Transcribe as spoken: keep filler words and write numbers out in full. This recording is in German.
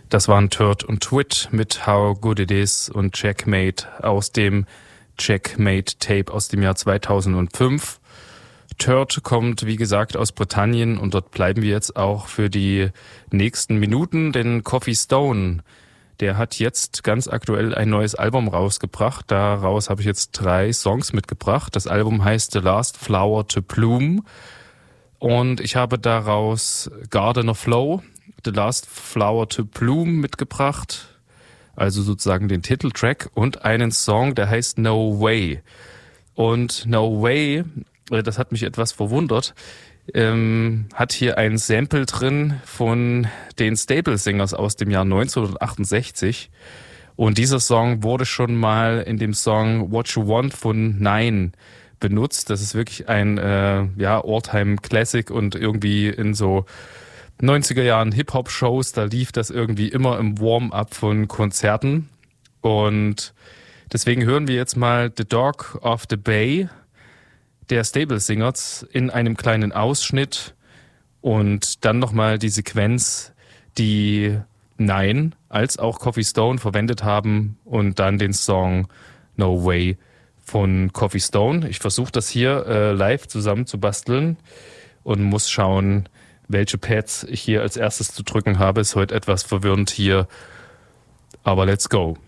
Das waren Turt und Twit mit How Good It Is und Checkmate aus dem Checkmate-Tape aus dem Jahr zweitausendfünf. Turt kommt, wie gesagt, aus Britannien und dort bleiben wir jetzt auch für die nächsten Minuten, denn Coffee Stone, der hat jetzt ganz aktuell ein neues Album rausgebracht. Daraus habe ich jetzt drei Songs mitgebracht. Das Album heißt The Last Flower to Bloom und ich habe daraus Garden of Flow, The Last Flower to Bloom mitgebracht, also sozusagen den Titeltrack und einen Song, der heißt No Way. Und No Way, das hat mich etwas verwundert, ähm, hat hier ein Sample drin von den Staple Singers aus dem Jahr neunzehnhundertachtundsechzig. Und dieser Song wurde schon mal in dem Song What You Want von Nine benutzt. Das ist wirklich ein äh, ja, All-Time-Classic und irgendwie in so neunziger Jahren Hip-Hop-Shows, da lief das irgendwie immer im Warm-up von Konzerten. Und deswegen hören wir jetzt mal The Dog of the Bay der Stable Singers in einem kleinen Ausschnitt und dann nochmal die Sequenz, die Nine als auch Coffee Stone verwendet haben und dann den Song No Way von Coffee Stone. Ich versuche das hier äh, live zusammen zu basteln und muss schauen, welche Pads ich hier als erstes zu drücken habe. Ist heute etwas verwirrend hier, aber let's go.